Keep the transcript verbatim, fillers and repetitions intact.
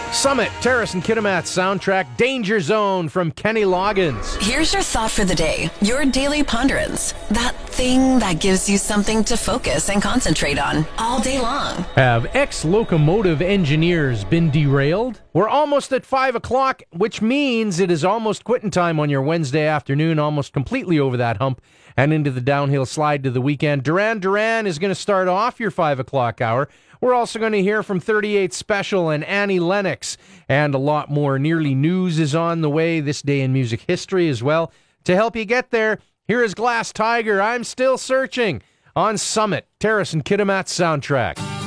Summit, Terrace and Kitimat soundtrack, Danger Zone from Kenny Loggins. Here's your thought for the day, your daily ponderance. That thing that gives you something to focus and concentrate on all day long. Have ex-locomotive engineers been derailed? We're almost at five o'clock, which means it is almost quitting time on your Wednesday afternoon, almost completely over that hump and into the downhill slide to the weekend. Duran Duran is going to start off your five o'clock hour. We're also going to hear from thirty-eight Special and Annie Lennox, and a lot more. Nearly News is on the way, this day in music history as well. To help you get there, here is Glass Tiger, I'm Still Searching, on Summit, Terrace and Kitimat soundtrack.